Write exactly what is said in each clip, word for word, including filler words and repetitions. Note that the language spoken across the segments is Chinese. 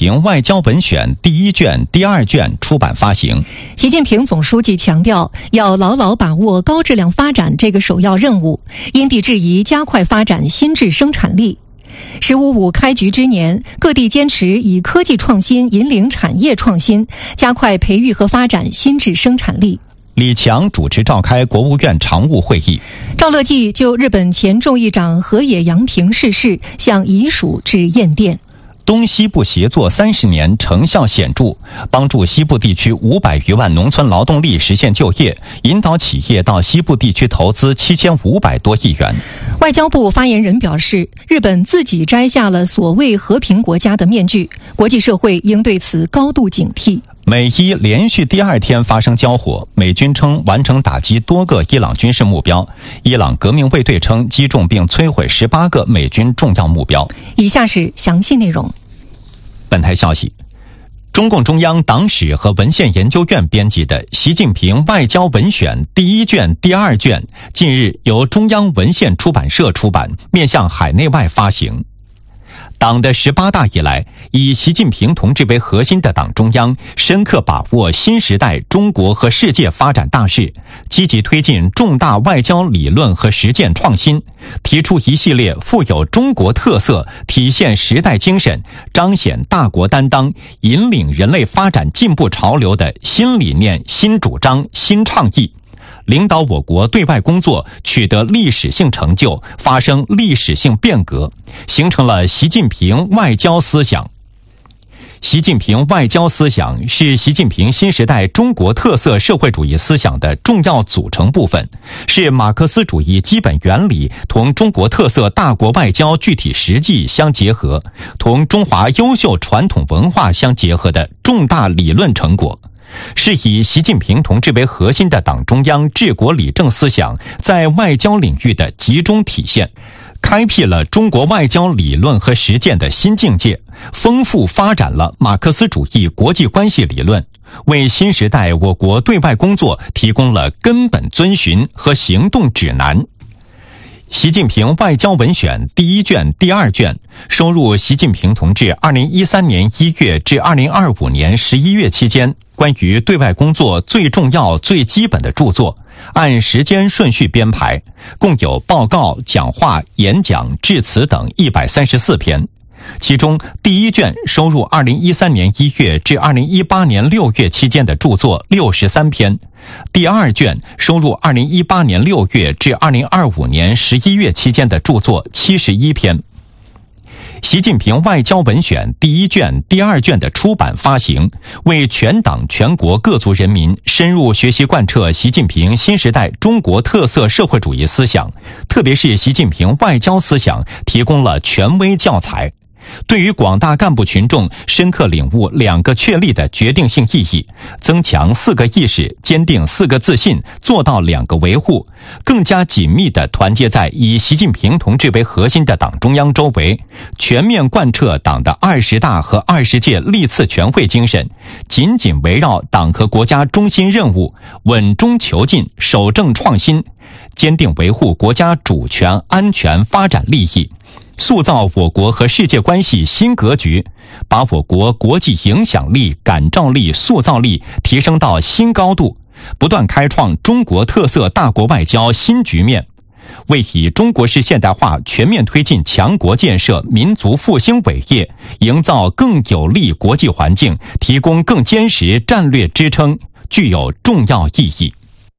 平外交文选》第一卷、第二卷出版发行。 习近平总书记强调，要牢牢把握高质量发展这个首要任务，因地制宜加快发展新质生产力。十五五开局之年，各地坚持以科技创新引领产业创新，加快培育和发展新质生产力。 李强主持召开国务院常务会议。 赵乐际就日本前众议长河野洋平逝世向遗属致唁电。 东西部协作三十年成效显著，帮助西部地区五百余万农村劳动力实现就业，引导企业到西部地区投资七千五百多亿元。 外交部发言人表示，日本自己摘下了所谓和平国家的面具，国际社会应对此高度警惕。 美伊连续第二天发生交火，美军称完成打击多个伊朗军事目标，伊朗革命卫队称击中并摧毁十八个美军重要目标。 以下是详细内容。 本台消息，中共中央党史和文献研究院编辑的《习近平外交文选》第一卷、第二卷，近日由中央文献出版社出版，面向海内外发行。党的十八大以来，以习近平同志为核心的党中央深刻把握新时代中国和世界发展大势，积极推进重大外交理论和实践创新，提出一系列富有中国特色、体现时代精神、彰显大国担当、引领人类发展进步潮流的新理念、新主张、新倡议，领导我国对外工作取得历史性成就，发生历史性变革，形成了习近平外交思想。习近平外交思想是习近平新时代中国特色社会主义思想的重要组成部分，是马克思主义基本原理同中国特色大国外交具体实际相结合，同中华优秀传统文化相结合的重大理论成果，是以习近平同志为核心的党中央治国理政思想在外交领域的集中体现，开辟了中国外交理论和实践的新境界，丰富发展了马克思主义国际关系理论，为新时代我国对外工作提供了根本遵循和行动指南。习近平外交文选第一卷、第二卷收入习近平同志二零一三年一月至二零二五年十一月期间关于对外工作最重要、最基本的著作，按时间顺序编排，共有报告、讲话、演讲、致辞等一百三十四篇。其中第一卷收入二零一三年一月至二零一八年六月期间的著作六十三篇，第二卷收入二零一八年六月至二零二五年十一月期间的著作七十一篇。习近平外交文选第一卷、第二卷的出版发行，为全党全国各族人民深入学习贯彻习近平新时代中国特色社会主义思想，特别是习近平外交思想提供了权威教材，对于广大干部群众深刻领悟两个确立的决定性意义，增强四个意识，坚定四个自信，做到两个维护，更加紧密地团结在以习近平同志为核心的党中央周围，全面贯彻党的二十大和二十届历次全会精神，紧紧围绕党和国家中心任务，稳中求进，守正创新，坚定维护国家主权、安全、发展利益，塑造我国和世界关系新格局，把我国国际影响力、感召力、塑造力提升到新高度，不断开创中国特色大国外交新局面，为以中国式现代化全面推进强国建设、民族复兴伟业，营造更有利国际环境，提供更坚实战略支撑，具有重要意义。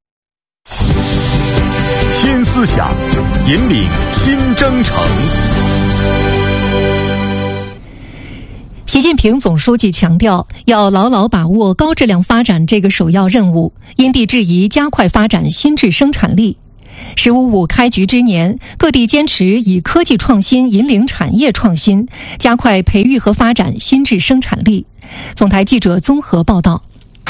新思想引领新征程。 习近平总书记强调，要牢牢把握高质量发展这个首要任务，因地制宜加快发展新质生产力。十五五开局之年，各地坚持以科技创新引领产业创新，加快培育和发展新质生产力。总台记者综合报道。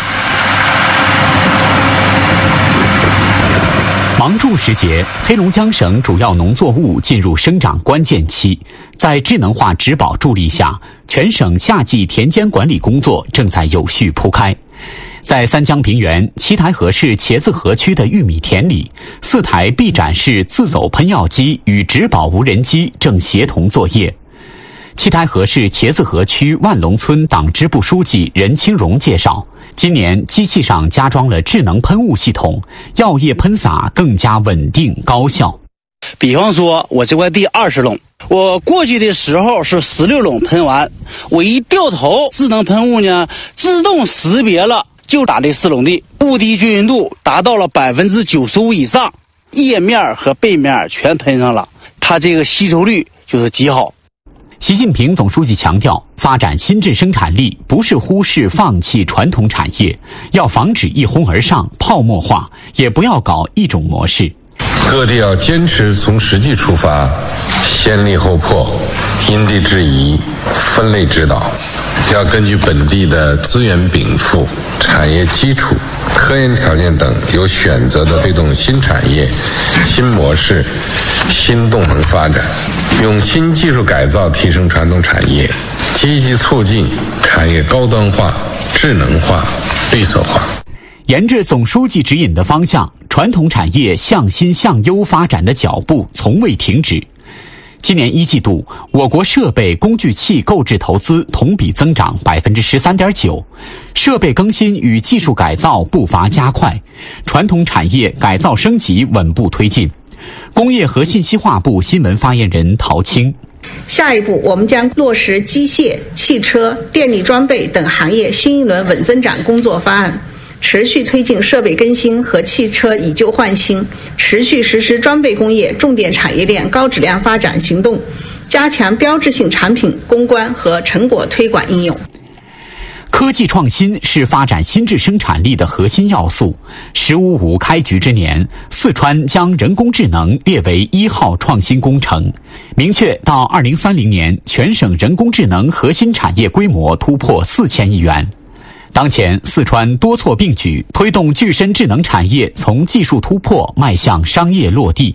芒种时节，黑龙江省主要农作物进入生长关键期。在智能化植保助力下，全省夏季田间管理工作正在有序铺开。在三江平原七台河市茄子河区的玉米田里，四台 B 展式自走喷药机与植保无人机正协同作业。 七台河市茄子河区万隆村党支部书记任清荣介绍，今年机器上加装了智能喷雾系统，药液喷洒更加稳定高效。 比方说我这块地二十垄，我过去的时候是十六垄喷完，我一掉头，智能喷雾呢自动识别了就打这四垄地，雾滴均匀度达到了百分之九十五以上，叶面和背面全喷上了，它这个吸收率就是极好。 习近平总书记强调，发展新质生产力不是忽视放弃传统产业，要防止一哄而上泡沫化，也不要搞一种模式。 各地要坚持从实际出发，先立后破，因地制宜，分类指导，要根据本地的资源禀赋、产业基础、科研条件等，有选择的推动新产业、新模式、新动能发展，用新技术改造提升传统产业，积极促进产业高端化、智能化、绿色化。 沿着总书记指引的方向，传统产业向新向优发展的脚步从未停止。今年一季度，我国设备工具器购置投资同比增长百分之十三点九，设备更新与技术改造步伐加快，传统产业改造升级稳步推进。工业和信息化部新闻发言人陶青。 下一步，我们将落实机械、汽车、电力装备等行业新一轮稳增长工作方案，持续推进设备更新和汽车以旧换新，持续实施装备工业重点产业链高质量发展行动，加强标志性产品攻关和成果推广应用。 科技创新是发展新质生产力的核心要素。十五五开局之年，四川将人工智能列为一号创新工程，明确到二零三零年，全省人工智能核心产业规模突破四千亿元。当前，四川多措并举，推动具身智能产业从技术突破迈向商业落地。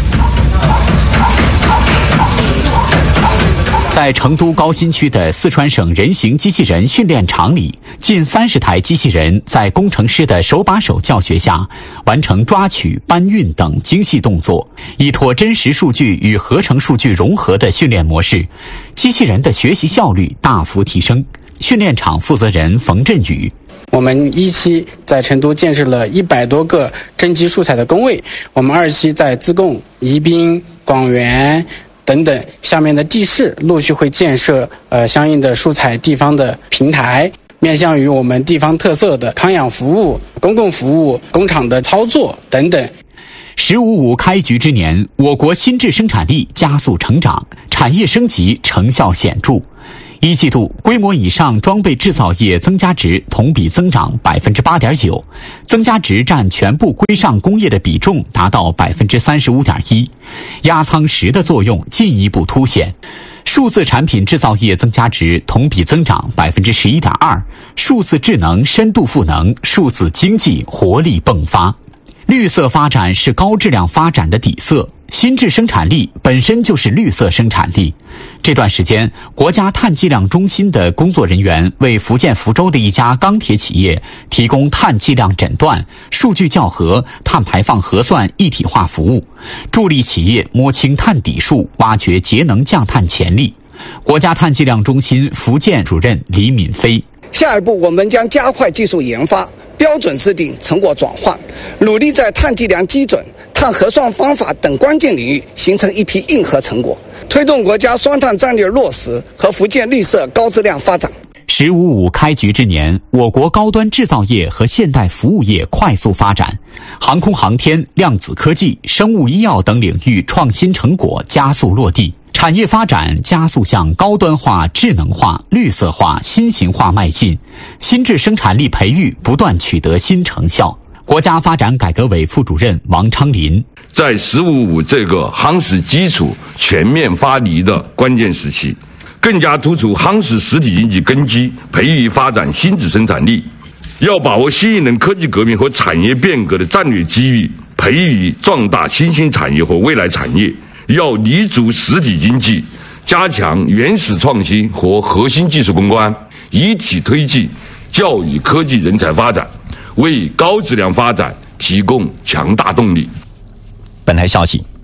在成都高新区的四川省人形机器人训练场里，近三十台机器人在工程师的手把手教学下，完成抓取、搬运等精细动作。依托真实数据与合成数据融合的训练模式，机器人的学习效率大幅提升。训练场负责人冯振宇： 我们一期在成都建设了一百多个真机素材的工位，我们二期在自贡、宜宾、广元等等下面的地市陆续会建设呃相应的素材地方的平台，面向于我们地方特色的康养服务、公共服务、工厂的操作等等。 十五五开局之年，我国新质生产力加速成长，产业升级成效显著。一季度，规模以上装备制造业增加值同比增长百分之八点九，增加值占全部规上工业的比重达到百分之三十五点一，压舱石的作用进一步凸显。数字产品制造业增加值同比增长百分之十一点二，数字智能深度赋能，数字经济活力迸发。绿色发展是高质量发展的底色。新质生产力本身就是绿色生产力。这段时间，国家碳计量中心的工作人员为福建福州的一家钢铁企业提供碳计量诊断、数据校核、碳排放核算一体化服务，助力企业摸清碳底数，挖掘节能降碳潜力。国家碳计量中心福建主任李敏飞： 下一步，我们将加快技术研发、标准制定、成果转换，努力在碳计量基准、碳核算方法等关键领域形成一批硬核成果，推动国家双碳战略落实和福建绿色高质量发展。 十五五开局之年，我国高端制造业和现代服务业快速发展，航空航天、量子科技、生物医药等领域创新成果加速落地。产业发展加速向高端化、智能化、绿色化、新型化迈进，新质生产力培育不断取得新成效。国家发展改革委副主任王昌林： 在“十五五”这个夯实基础、全面发力的关键时期，更加突出夯实实体经济根基、培育发展新质生产力。要把握新一轮科技革命和产业变革的战略机遇，培育壮大新兴产业和未来产业。要立足实体经济，加强原始创新和核心技术攻关，一体推进教育科技人才发展，为高质量发展提供强大动力。 本台消息，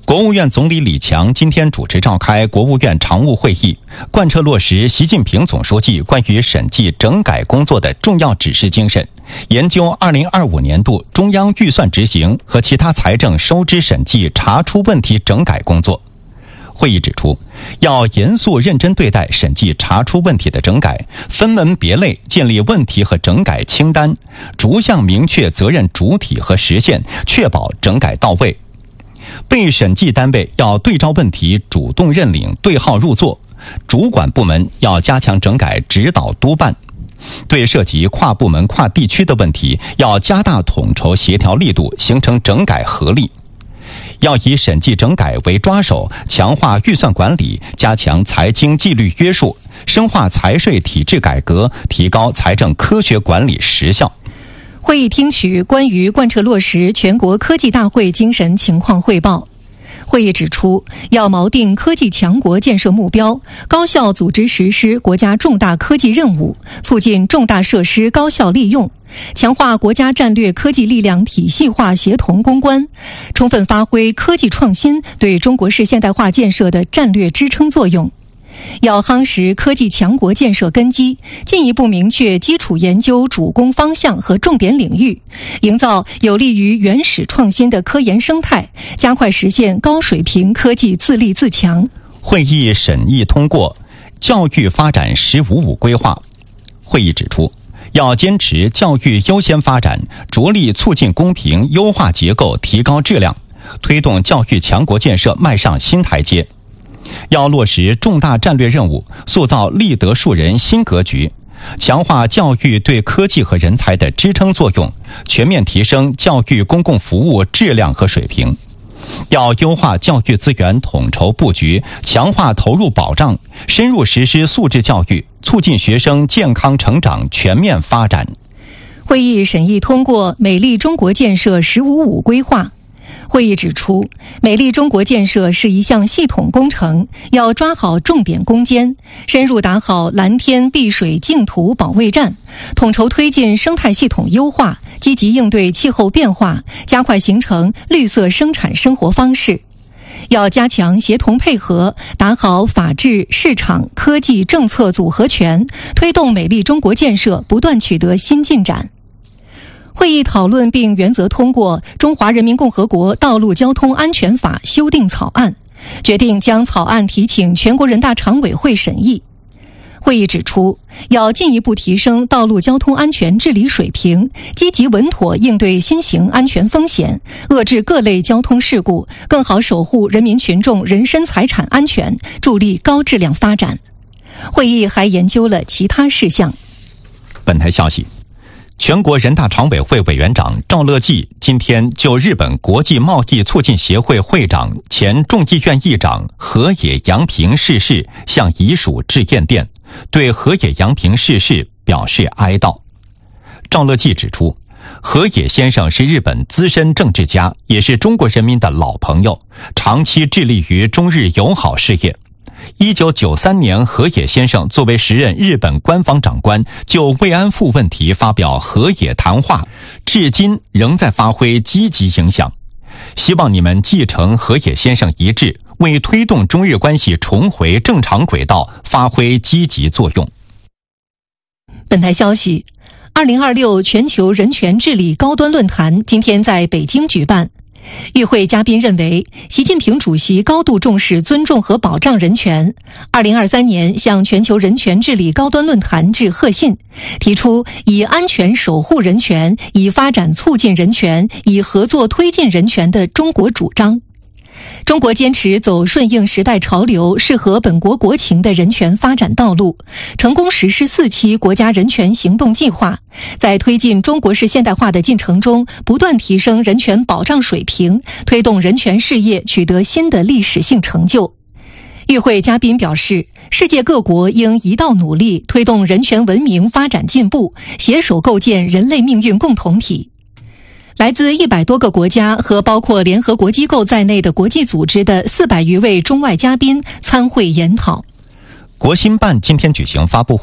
国务院总理李强今天主持召开国务院常务会议，贯彻落实习近平总书记关于审计整改工作的重要指示精神，研究二零二五年度中央预算执行和其他财政收支审计查出问题整改工作。会议指出，要严肃认真对待审计查出问题的整改，分门别类建立问题和整改清单，逐项明确责任主体和时限，确保整改到位。被审计单位要对照问题主动认领、对号入座，主管部门要加强整改指导督办。对涉及跨部门、跨地区的问题，要加大统筹协调力度，形成整改合力。要以审计整改为抓手，强化预算管理，加强财经纪律约束，深化财税体制改革，提高财政科学管理实效。 会议听取关于贯彻落实全国科技大会精神情况汇报。会议指出，要锚定科技强国建设目标，高效组织实施国家重大科技任务，促进重大设施高效利用，强化国家战略科技力量体系化协同攻关，充分发挥科技创新对中国式现代化建设的战略支撑作用。要夯实科技强国建设根基，进一步明确基础研究主攻方向和重点领域，营造有利于原始创新的科研生态，加快实现高水平科技自立自强。 会议审议通过教育发展“十五五”规划。会议指出，要坚持教育优先发展，着力促进公平，优化结构，提高质量，推动教育强国建设迈上新台阶。要落实重大战略任务，塑造立德树人新格局，强化教育对科技和人才的支撑作用，全面提升教育公共服务质量和水平。要优化教育资源统筹布局，强化投入保障，深入实施素质教育，促进学生健康成长、全面发展。 会议审议通过美丽中国建设“十五五”规划。会议指出，美丽中国建设是一项系统工程，要抓好重点攻坚，深入打好蓝天碧水净土保卫战，统筹推进生态系统优化，积极应对气候变化，加快形成绿色生产生活方式。要加强协同配合，打好法治、市场、科技政策组合拳，推动美丽中国建设不断取得新进展。会议讨论并原则通过《中华人民共和国道路交通安全法》修订草案，决定将草案提请全国人大常委会审议。会议指出，要进一步提升道路交通安全治理水平，积极稳妥应对新型安全风险，遏制各类交通事故，更好守护人民群众人身财产安全，助力高质量发展。会议还研究了其他事项。 本台消息，全国人大常委会委员长赵乐际今天就日本国际贸易促进协会会长、前众议院议长河野洋平逝世向遗属致唁电，对河野洋平逝世表示哀悼。赵乐际指出，河野先生是日本资深政治家，也是中国人民的老朋友，长期致力于中日友好事业。一九九三年，河野先生作为时任日本官方长官，就慰安妇问题发表河野谈话，至今仍在发挥积极影响。希望你们继承河野先生遗志，为推动中日关系重回正常轨道发挥积极作用。 本台消息，二零二六全球人权治理高端论坛今天在北京举办。与会嘉宾认为，习近平主席高度重视尊重和保障人权。二零二三年向全球人权治理高端论坛致贺信，提出以安全守护人权、以发展促进人权、以合作推进人权的中国主张。中国坚持走顺应时代潮流、适合本国国情的人权发展道路，成功实施四期国家人权行动计划，在推进中国式现代化的进程中，不断提升人权保障水平，推动人权事业取得新的历史性成就。与会嘉宾表示，世界各国应一道努力，推动人权文明发展进步，携手构建人类命运共同体。来自一百多个国家和包括联合国机构在内的国际组织的四百余位中外嘉宾参会研讨。 国新办今天举行发布会，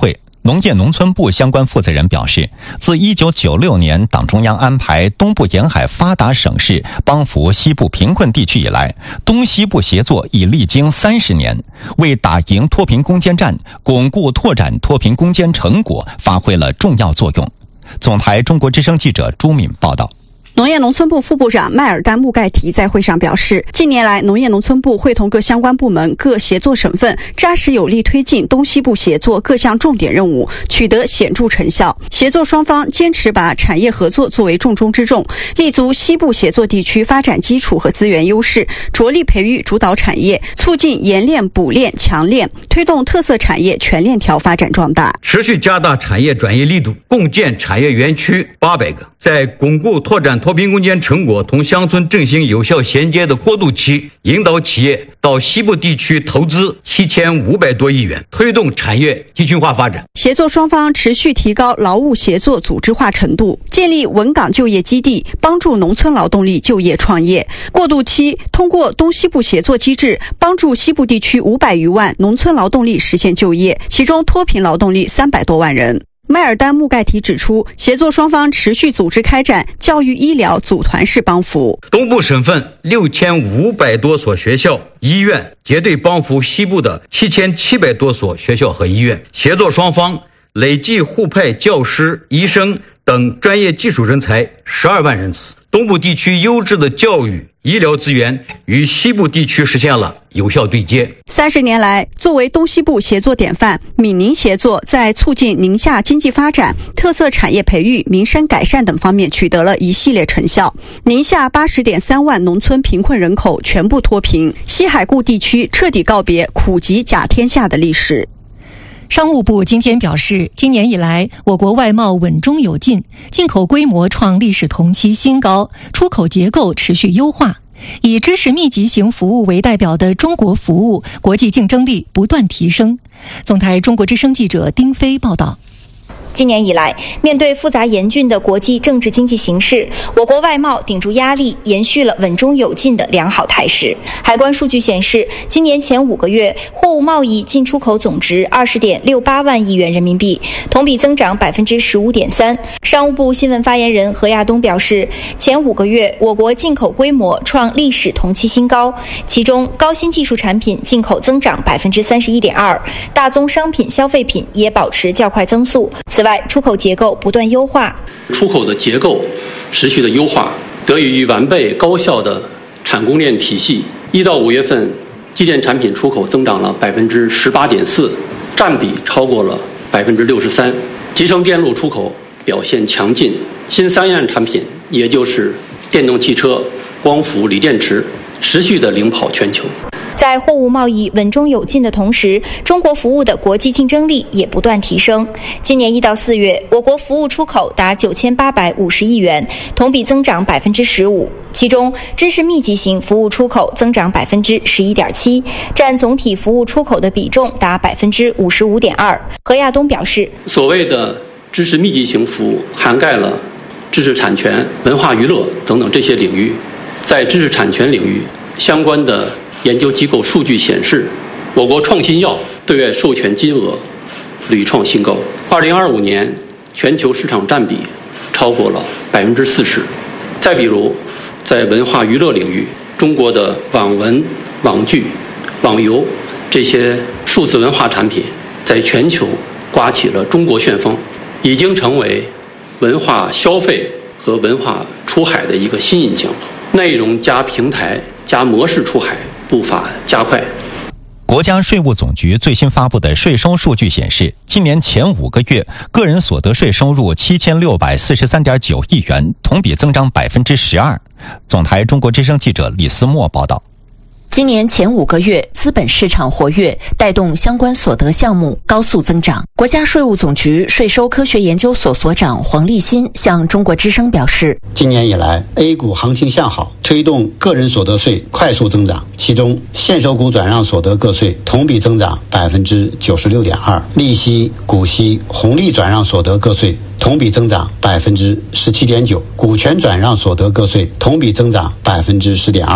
农业农村部相关负责人表示，自一九九六年党中央安排东部沿海发达省市帮扶西部贫困地区以来，东西部协作已历经三十年，为打赢脱贫攻坚战、巩固拓展脱贫攻坚成果发挥了重要作用。总台中国之声记者朱敏报道。 农业农村部副部长迈尔丹·穆盖提在会上表示，近年来农业农村部会同各相关部门、各协作省份，扎实有力推进东西部协作各项重点任务，取得显著成效。协作双方坚持把产业合作作为重中之重，立足西部协作地区发展基础和资源优势，着力培育主导产业，促进研炼、补炼、强炼，推动特色产业全链条发展壮大。 持续加大产业转移力度，共建产业园区八百个，在巩固拓展脱贫攻坚成果同乡村振兴有效衔接的过渡期，引导企业到西部地区投资七千五百多亿元，推动产业集群化发展。 协作双方持续提高劳务协作组织化程度，建立稳岗就业基地，帮助农村劳动力就业创业。过渡期通过东西部协作机制，帮助西部地区五百余万农村劳动力实现就业，其中脱贫劳动力三百多万人。迈尔丹·穆盖提指出，协作双方持续组织开展教育医疗组团式帮扶。 东部省份六千五百多所学校、医院结对帮扶西部的七千七百多所学校和医院，协作双方累计互派教师、医生等专业技术人才十二万人次。东部地区优质的教育、医疗资源与西部地区实现了有效对接。 三十年来，作为东西部协作典范，闽宁协作在促进宁夏经济发展、特色产业培育、民生改善等方面取得了一系列成效。宁夏八十点三万农村贫困人口全部脱贫，西海固地区彻底告别苦瘠甲天下的历史。 商务部今天表示，今年以来，我国外贸稳中有进，进口规模创历史同期新高，出口结构持续优化。以知识密集型服务为代表的中国服务国际竞争力不断提升。总台中国之声记者丁飞报道。 今年以来，面对复杂严峻的国际政治经济形势，我国外贸顶住压力，延续了稳中有进的良好态势。海关数据显示，今年前五个月，货物贸易进出口总值二十点六八万亿元人民币，同比增长百分之十五点三。商务部新闻发言人何亚东表示，前五个月我国进口规模创历史同期新高，其中高新技术产品进口增长百分之三十一点二，大宗商品消费品也保持较快增速。此外，出口结构不断优化， 出口的结构持续的优化，得益于完备高效的产供链体系。一到五月份，机电产品出口增长了百分之十八点四，占比超过了百分之六十三。集成电路出口表现强劲，新三样产品，也就是电动汽车、光伏、锂电池，持续的领跑全球。 在货物贸易稳中有进的同时，中国服务的国际竞争力也不断提升。今年一到四月，我国服务出口达九千八百五十亿元，同比增长百分之十五。其中，知识密集型服务出口增长百分之十一点七，占总体服务出口的比重达百分之五十五点二。何亚东表示， 所谓的知识密集型服务涵盖了知识产权、文化娱乐等等这些领域。在知识产权领域，相关的研究机构数据显示，我国创新药对外授权金额屡创新高。二零二五年，全球市场占比超过了百分之四十。再比如，在文化娱乐领域，中国的网文、网剧、网游这些数字文化产品，在全球刮起了中国旋风，已经成为文化消费和文化出海的一个新引擎。内容加平台加模式出海步伐加快。 国家税务总局最新发布的税收数据显示，今年前五个月个人所得税收入七千六百四十三点九亿元，同比增长百分之十二。总台中国之声记者李思墨报道。 今年前五个月，资本市场活跃，带动相关所得项目高速增长。国家税务总局税收科学研究所所长黄立新向中国之声表示， 今年以来 A 股行情向好，推动个人所得税快速增长，其中现收股转让所得个税同比增长百分之九十六点二，利息、股息、红利转让所得个税同比增长百分之十七点九，股权转让所得个税同比增长百分之十点二。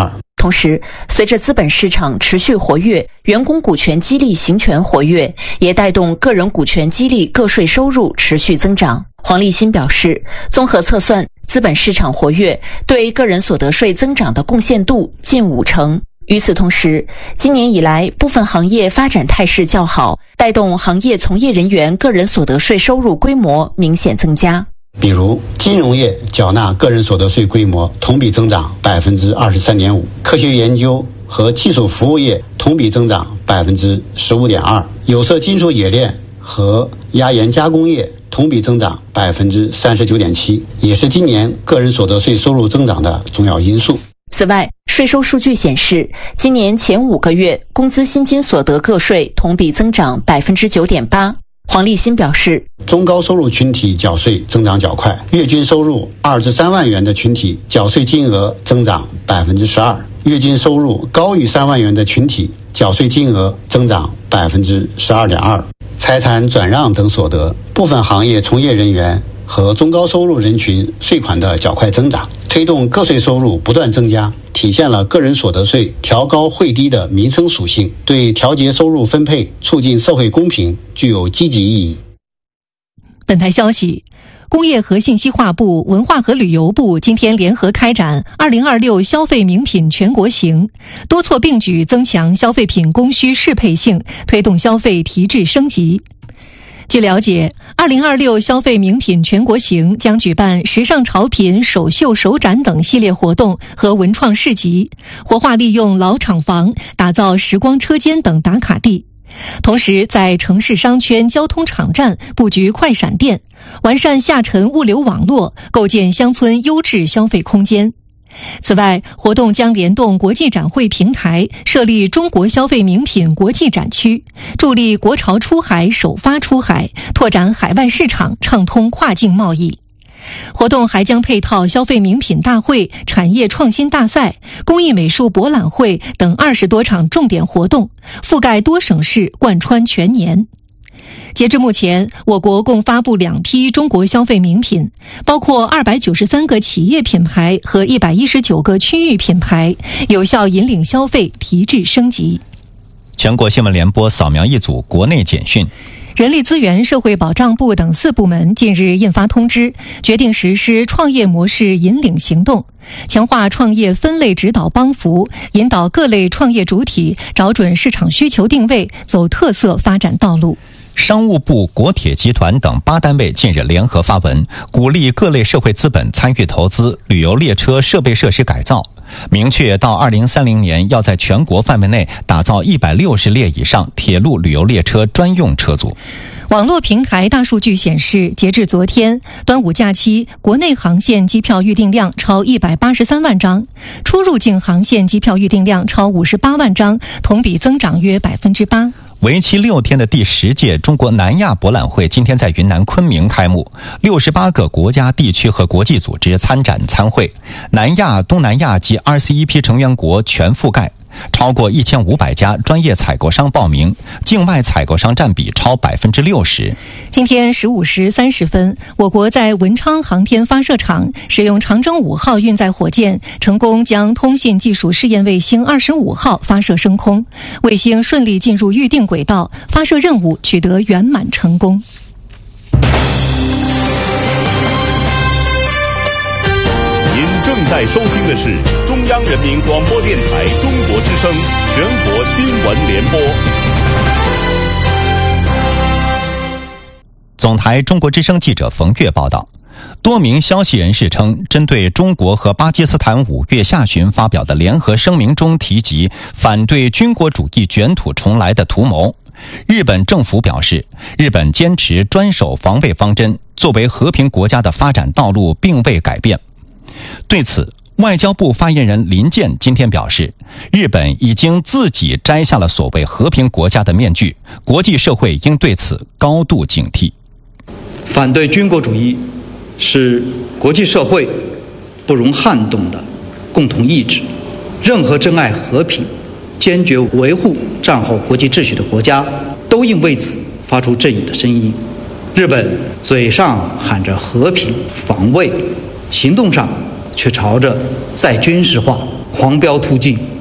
同时，随着资本市场持续活跃，员工股权激励行权活跃，也带动个人股权激励个税收入持续增长。黄立新表示，综合测算，资本市场活跃对个人所得税增长的贡献度近五成。与此同时，今年以来部分行业发展态势较好，带动行业从业人员个人所得税收入规模明显增加。 比如金融业缴纳个人所得税规模同比增长百分之二十三点五，科学研究和技术服务业同比增长百分之十五点二，有色金属冶炼和压延加工业同比增长百分之三十九点七，也是今年个人所得税收入增长的重要因素。 此外，税收数据显示，今年前五个月工资薪金所得个税同比增长百分之九点八。黄立新表示， 中高收入群体缴税增长较快，月均收入二至三万元的群体缴税金额增长百分之十二，月均收入高于三万元的群体缴税金额增长百分之十二点二。财产转让等所得，部分行业从业人员和中高收入人群税款的较快增长，推动个税收入不断增加，体现了个人所得税调高汇低的民生属性，对调节收入分配、促进社会公平具有积极意义。 本台消息，工业和信息化部、文化和旅游部今天联合开展二零二六消费名品全国行，多措并举增强消费品供需适配性，推动消费提质升级。据了解，二零二六消费名品全国行将举办时尚潮品首秀首展等系列活动和文创市集，活化利用老厂房，打造时光车间等打卡地。同时，在城市商圈、交通场站布局快闪店，完善下沉物流网络，构建乡村优质消费空间。此外，活动将联动国际展会平台，设立中国消费名品国际展区，助力国潮出海、首发出海，拓展海外市场，畅通跨境贸易。活动还将配套消费名品大会、产业创新大赛、工艺美术博览会等二十多场重点活动，覆盖多省市，贯穿全年。截至目前，我国共发布两批中国消费名品，包括二百九十三个企业品牌和一百一十九个区域品牌，有效引领消费提质升级。 全国新闻联播扫描一组国内简讯。 人力资源社会保障部等四部门近日印发通知，决定实施创业模式引领行动，强化创业分类指导帮扶，引导各类创业主体找准市场需求定位，走特色发展道路。 商务部、国铁集团等八单位近日联合发文，鼓励各类社会资本参与投资旅游列车设备设施改造，明确到二零三零年要在全国范围内打造一百六十列以上铁路旅游列车专用车组。 网络平台大数据显示，截至昨天，端午假期国内航线机票预订量超一百八十三万张，出入境航线机票预订量超五十八万张，同比增长约百分之八。 为期六天的第十届中国南亚博览会今天在云南昆明开幕，六十八个国家、地区和国际组织参展参会，南亚、东南亚及 R C E P 成员国全覆盖。超过一千五百家专业采购商报名，境外采购商占比超百分之六十。 今天十五时三十分，我国在文昌航天发射场使用长征五号运载火箭，成功将通信技术试验卫星二十五号发射升空，卫星顺利进入预定轨道，发射任务取得圆满成功。 您正在收听的是中央人民广播电台中国之声全国新闻联播。 总台中国之声记者冯月报道，多名消息人士称，针对中国和巴基斯坦五月下旬发表的联合声明中提及反对军国主义卷土重来的图谋，日本政府表示，日本坚持专守防卫方针，作为和平国家的发展道路并未改变。对此，外交部发言人林健今天表示，日本已经自己摘下了所谓和平国家的面具，国际社会应对此高度警惕。 反对军国主义是国际社会不容撼动的共同意志，任何珍爱和平、坚决维护战后国际秩序的国家都应为此发出正义的声音。日本嘴上喊着和平防卫，行动上却朝着再军事化、狂飙突进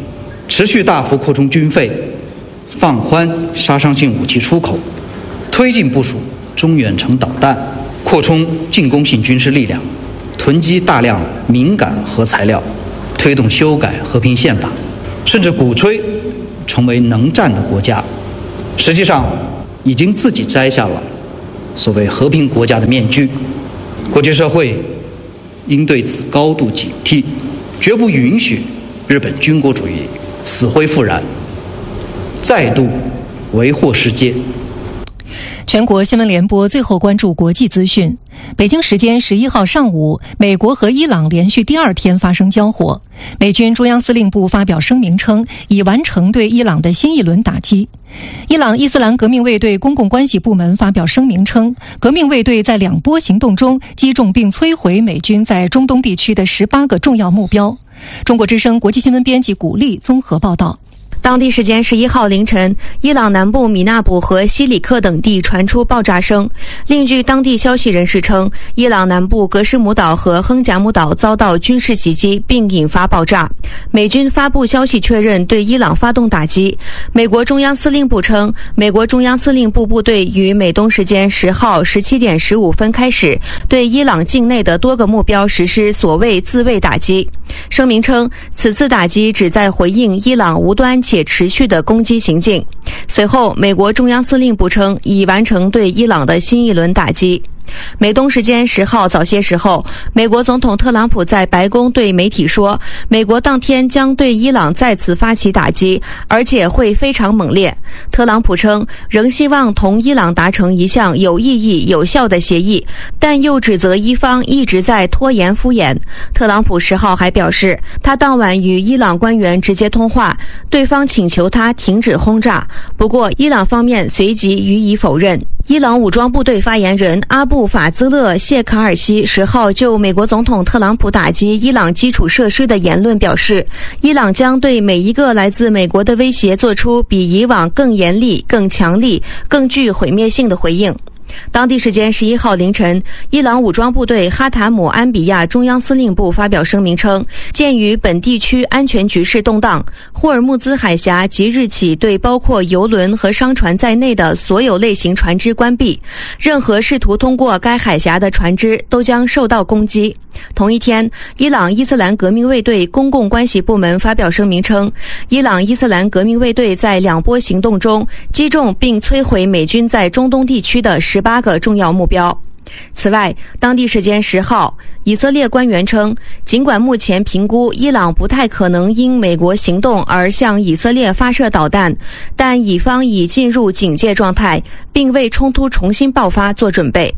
持续大幅扩充军费，放宽杀伤性武器出口，推进部署中远程导弹，扩充进攻性军事力量，囤积大量敏感核材料，推动修改和平宪法，甚至鼓吹成为能战的国家，实际上已经自己摘下了所谓和平国家的面具。国际社会应对此高度警惕，绝不允许日本军国主义死灰复燃，再度为祸世界。 全国新闻联播最后关注国际资讯。北京时间十一号上午，美国和伊朗连续第二天发生交火。美军中央司令部发表声明称，已完成对伊朗的新一轮打击。伊朗伊斯兰革命卫队公共关系部门发表声明称，革命卫队在两波行动中击中并摧毁美军在中东地区的十八个重要目标。中国之声国际新闻编辑古丽综合报道。 当地时间十一号凌晨，伊朗南部米纳卜和西里克等地传出爆炸声。另据当地消息人士称，伊朗南部格什姆岛和亨贾姆岛遭到军事袭击并引发爆炸。美军发布消息确认对伊朗发动打击。美国中央司令部称，美国中央司令部部队于美东时间十号十七点十五分开始对伊朗境内的多个目标实施所谓自卫打击。声明称，此次打击旨在回应伊朗无端且持续的攻击行径。随后，美国中央司令部称已完成对伊朗的新一轮打击。美东时间十号早些时候，美国总统特朗普在白宫对媒体说，美国当天将对伊朗再次发起打击，而且会非常猛烈。特朗普称，仍希望同伊朗达成一项有意义、有效的协议，但又指责伊方一直在拖延敷衍。特朗普十号还表示，他当晚与伊朗官员直接通话，对方请求他停止轰炸，不过伊朗方面随即予以否认。伊朗武装部队发言人阿布法兹勒谢卡尔西十号就美国总统特朗普打击伊朗基础设施的言论表示，伊朗将对每一个来自美国的威胁做出比以往更严厉、更强力、更具毁灭性的回应。当地时间十一号凌晨，伊朗武装部队哈塔姆安比亚中央司令部发表声明称，鉴于本地区安全局势动荡，霍尔木兹海峡即日起对包括油轮和商船在内的所有类型船只关闭，任何试图通过该海峡的船只都将受到攻击。同一天，伊朗伊斯兰革命卫队公共关系部门发表声明称，伊朗伊斯兰革命卫队在两波行动中击中并摧毁美军在中东地区的十八个重要目标。此外，当地时间十号，以色列官员称，尽管目前评估伊朗不太可能因美国行动而向以色列发射导弹，但以方已进入警戒状态，并为冲突重新爆发做准备。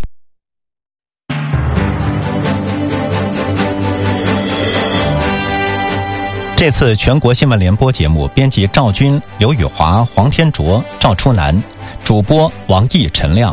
这次全国新闻联播节目编辑赵军、刘宇华、黄天卓、赵初南，主播王毅、陈亮。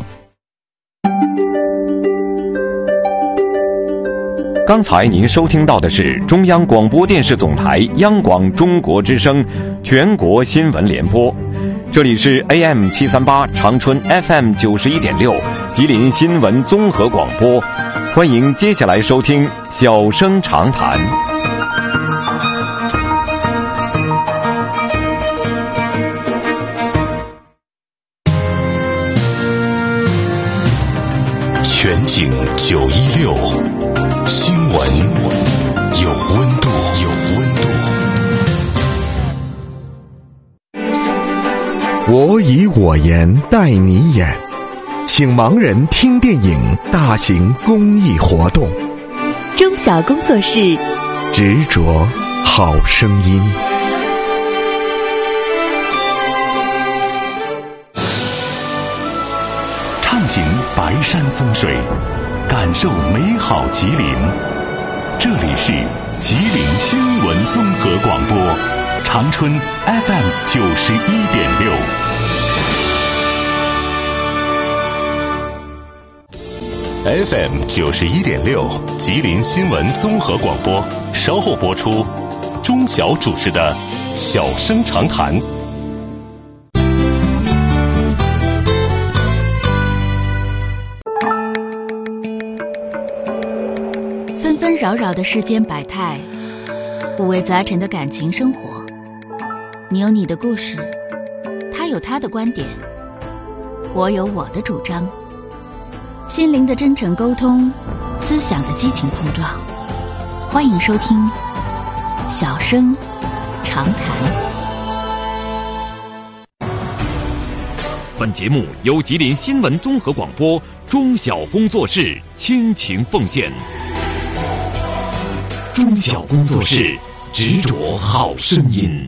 刚才您收听到的是中央广播电视总台央广中国之声全国新闻联播，这里是 A M 七三八 长春 F M 九十一点六吉林新闻综合广播，欢迎接下来收听小生长谈。 全景九一六，新闻有温度，有温度。 我以我言带你演，请盲人听电影大型公益活动。 中小工作室， 执着好声音。 畅行白山松水，感受美好吉林。这里是吉林新闻综合广播，长春 F M 九十一点六。F M 九十一点六，吉林新闻综合广播，稍后播出。钟晓主持的《小生长谈》。 纷纷扰扰的世间百态，五味杂陈的感情生活， 你有你的故事，他有他的观点，我有我的主张。心灵的真诚沟通，思想的激情碰撞。欢迎收听小声长谈。 本节目由吉林新闻综合广播中小工作室倾情奉献。中小工作室，执着好声音。